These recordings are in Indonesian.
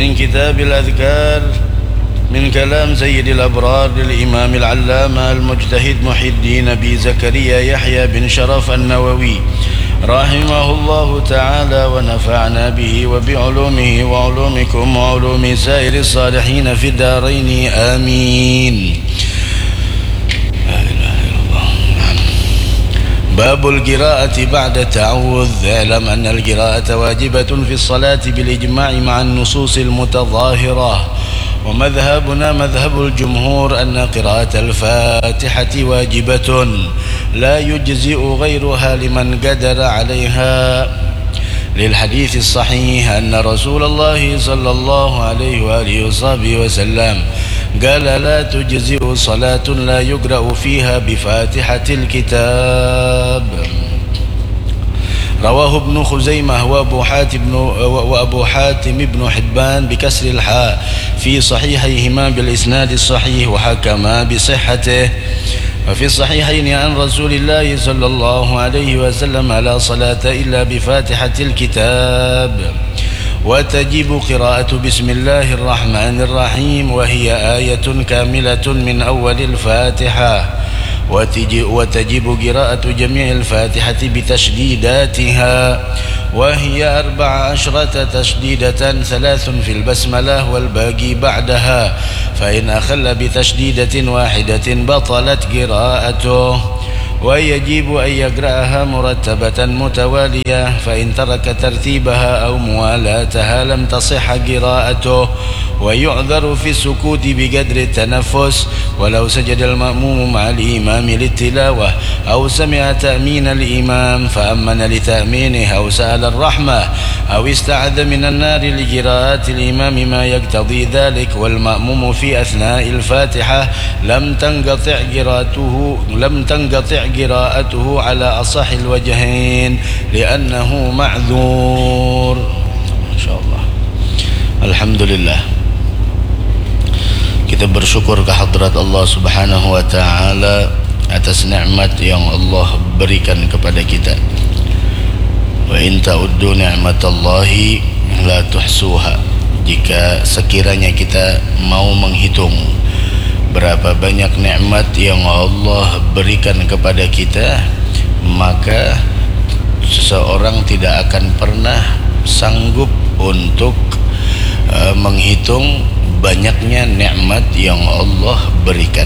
من كتاب الأذكار من كلام سيد الأبرار للإمام العلامة المجتهد محي الدين أبي زكريا يحيى بن شرف النووي رحمه الله تعالى ونفعنا به وبعلومه وعلومكم وعلوم سائر الصالحين في الدارين آمين. باب القراءة بعد التعوذ. اعلم أن القراءة واجبة في الصلاة بالإجماع مع النصوص المتظاهرة، ومذهبنا مذهب الجمهور أن قراءة الفاتحة واجبة لا يجزئ غيرها لمن قدر عليها، للحديث الصحيح أن رسول الله صلى الله عليه وآله وصحبه وسلم قال لا تجزئ صلاة لا يقرأ فيها بفاتحة الكتاب. رواه ابن خزيمة وأبو حاتم بن حبان بكسر الحاء في صحيحيهما بالإسناد الصحيح وحكما بصحته. وفي الصحيحين عن رسول الله صلى الله عليه وسلم لا صلاة إلا بفاتحة الكتاب، وتجب قراءة بسم الله الرحمن الرحيم وهي آية كاملة من أول الفاتحة، وتجب قراءة جميع الفاتحة بتشديداتها وهي 14 تشديدة، 3 في البسملة والباقي بعدها، فإن أخل بتشديدة واحدة بطلت قراءته، ويجب أن يقرأها مرتبة متوالية، فإن ترك ترتيبها أو موالاتها لم تصح قراءته، ويعذر في السكوت بقدر التنفس، ولو سجد المأموم مع الإمام للتلاوة أو سمع تأمين الإمام فأمن لتأمينه أو سأل الرحمة أو استعذ من النار لقراءة الإمام ما يقتضي ذلك والمأموم في أثناء الفاتحة لم تنقطع قراءته على أصح الوجهين لأنه معذور. ما شاء الله. Alhamdulillah, kita bersyukur kehadrat Allah Subhanahu wa taala atas nikmat yang Allah berikan kepada kita. Wa in ta'uddu ni'matallahi la tuhsuha. Jika sekiranya kita mau menghitung berapa banyak nikmat yang Allah berikan kepada kita, maka seseorang tidak akan pernah sanggup untuk menghitung banyaknya nikmat yang Allah berikan.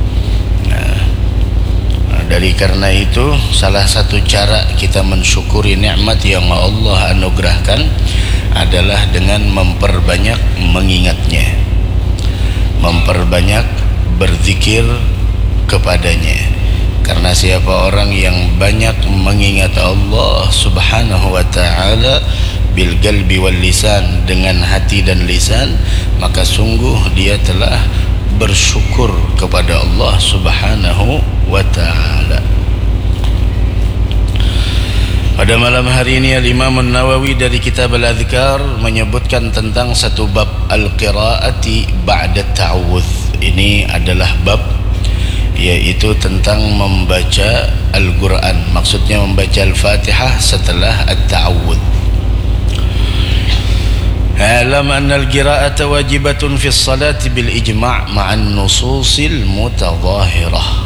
Dari karena itu, salah satu cara kita mensyukuri nikmat yang Allah anugerahkan adalah dengan memperbanyak mengingatnya, memperbanyak berzikir kepadanya. Karena siapa orang yang banyak mengingat Allah Subhanahu wa ta'ala bil qalbi wal lisan, dengan hati dan lisan, maka sungguh dia telah bersyukur kepada Allah Subhanahu wa ta'ala. Pada malam hari ini Al-Imam An-Nawawi dari kitab Al-Adhkar menyebutkan tentang satu bab al-qiraati ba'da ta'awudz. Ini adalah bab yaitu tentang membaca Al-Quran, maksudnya membaca Al-Fatihah setelah at-ta'awudz. Alam anna al-qira'ata wajibatun fi as-salati bil ijma' ma'an nususil mutadhahirah,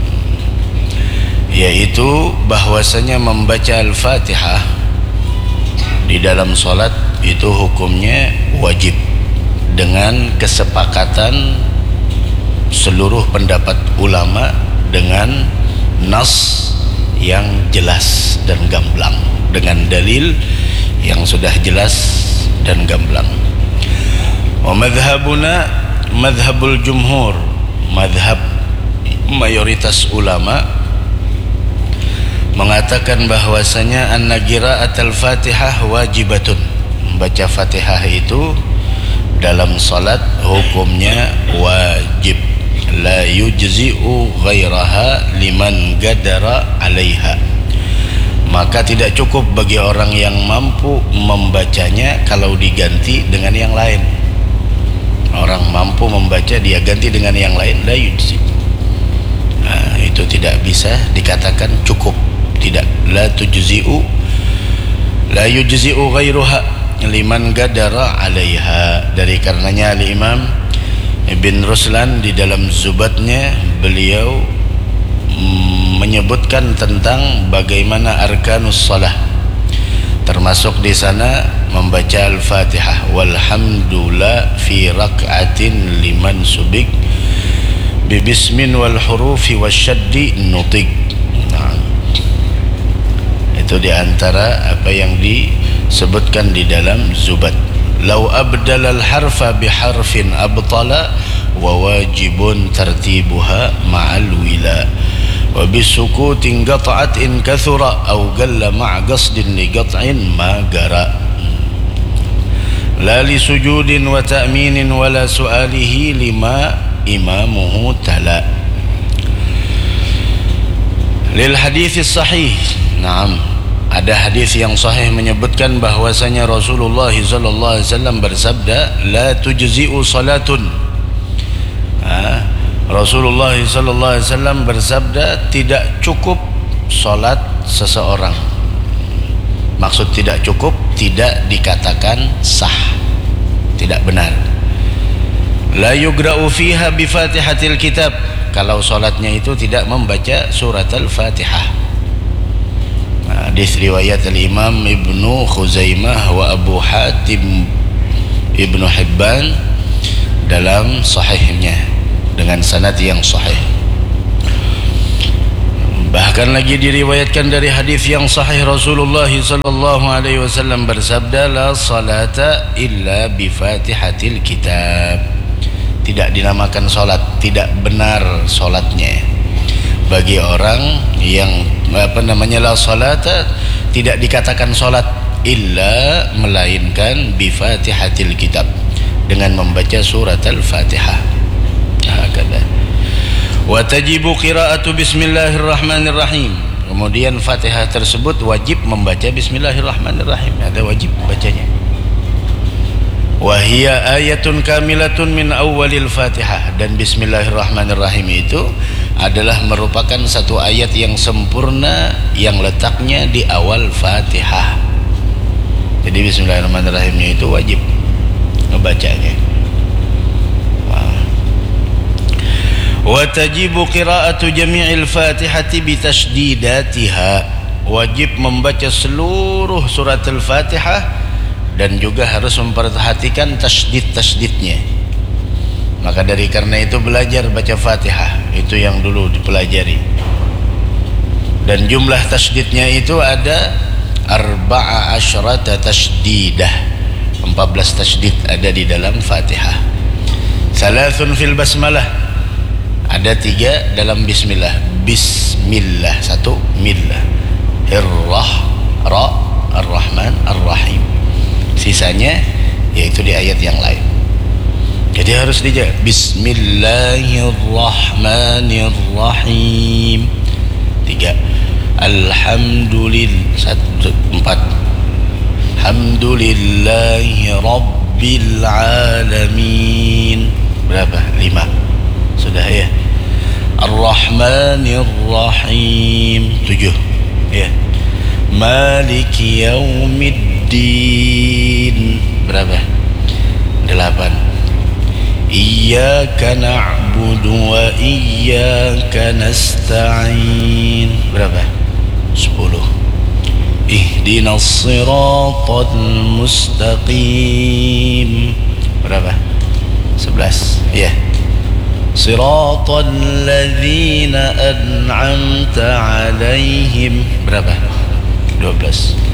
yaitu bahwasanya membaca Al-Fatihah di dalam salat itu hukumnya wajib dengan kesepakatan seluruh pendapat ulama dengan nas yang jelas dan gamblang, dengan dalil yang sudah jelas dan gamblang. Wa madhhabuna madhhabul jumhur, madhab mayoritas ulama mengatakan bahwasanya anna qira'atul Fatihah wajibatun, membaca Fatihah itu dalam salat hukumnya wajib, la yujzi'u ghairaha liman qadara 'alaiha, maka tidak cukup bagi orang yang mampu membacanya kalau diganti dengan yang lain. Orang mampu membaca dia ganti dengan yang lain, la yujzi, itu tidak bisa dikatakan cukup, tidak, la tujzi'u, la yujzi'u ghairuha liman gadara 'alaiha. Dari karenanya Al-Imam Ibn Ruslan di dalam Zubatnya beliau menyebutkan tentang bagaimana arkanus shalah, termasuk di sana membaca Al-Fatihah, walhamdulillah fi rak'atin liman subik bibismin wal hurufi wasyaddi nutik. Nah, itu diantara apa yang disebutkan di dalam Zubat. Lau abdalal harfa biharfin abtala wa wajibun tartibuha ma'al wila wa bisukutin qat'at in kathura aw galla ma'a qasdin li qat'in ma gara la li sujudin wa ta'minin wa la su'alihi lima imamuhu tala. Lil hadits sahih, na'am, ada hadis yang sahih menyebutkan bahwasanya Rasulullah sallallahu alaihi wasallam bersabda, la tujzi'u salatun. Rasulullah sallallahu alaihi wasallam bersabda, tidak cukup salat seseorang. Maksud tidak cukup, tidak dikatakan sah, tidak benar. La yugra'u fiha bi Fatihatil kitab, kalau salatnya itu tidak membaca surat Al-Fatihah. Hadis riwayat Al-Imam Ibnu Khuzaimah wa Abu Hatim Ibnu Hibban dalam sahihnya dengan sanad yang sahih. Bahkan lagi diriwayatkan dari hadis yang sahih, Rasulullah sallallahu alaihi wasallam bersabda, la salata illa bi Fatihatil kitab. Tidak dinamakan salat, tidak benar salatnya bagi orang yang la salata, tidak dikatakan salat illa melainkan bi Fatihatil kitab, dengan membaca surat Al-Fatihah. Hakada. Wa tajibu qira'atu bismillahirrahmanirrahim. Kemudian Fatihah tersebut wajib membaca bismillahirrahmanirrahim, ada wajib bacanya. Wa hiya ayatun kamilatun min awwalil Fatihah, dan bismillahirrahmanirrahim itu adalah merupakan satu ayat yang sempurna yang letaknya di awal Fatihah. Jadi bismillahirrahmanirrahimnya itu wajib membacanya. Wa tajibu qira'atu jami'il Fatihati bi tasydidatiha. Wajib membaca seluruh surat Al-Fatihah dan juga harus memperhatikan tasydid-tasydidnya. Maka dari karena itu belajar baca Fatihah, itu yang dulu dipelajari. Dan jumlah tasydidnya itu ada 14 tasdidah, 14 tasydid ada di dalam Fatihah. Salasun fil basmalah, ada 3 dalam bismillah. Bismillah, 1 millah, ar-Rahman ar-Rahim. Sisanya yaitu di ayat yang lain. Jadi harus dijaga. Bismillahirrahmanirrahim 3. Alhamdulillah 4. Alhamdulillahi rabbil alamin berapa? 5. Sudah ya. Ar-Rahmanirrahim 7 ya. Maliki yaumiddin berapa? 8. Iyyaka na'budu wa iyyaka nasta'in berapa? 10. Ihdinas siratal mustaqim berapa? 11 ya. Siratal ladzina an'amta 'alaihim berapa? 12.